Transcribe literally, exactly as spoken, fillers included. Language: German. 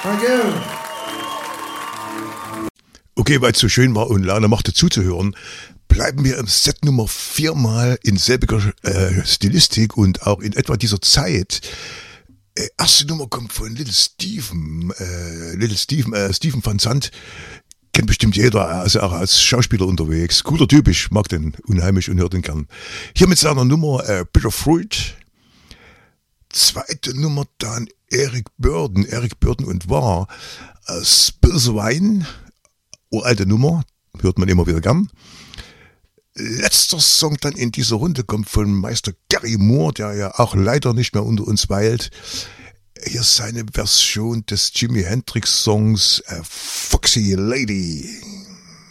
Danke. Okay, weil es so schön war und Lana machte zuzuhören, bleiben wir im Set Nummer vier mal in selbiger äh, Stilistik und auch in etwa dieser Zeit. Äh, erste Nummer kommt von Little Steven, äh, Little Steven, äh, Steven van Zandt. Kennt bestimmt jeder, also auch als Schauspieler unterwegs. Cooler Typ, ich mag den unheimlich und höre den gern. Hier mit seiner Nummer äh, Bitter Fruit. Zweite Nummer dann Eric Burdon, Eric Burdon und war äh, Spill the Wine. Uralte Nummer, hört man immer wieder gern. Letzter Song dann in dieser Runde kommt von Meister Gary Moore, der ja auch leider nicht mehr unter uns weilt. Hier ist seine Version des Jimi Hendrix Songs äh, Foxy Lady.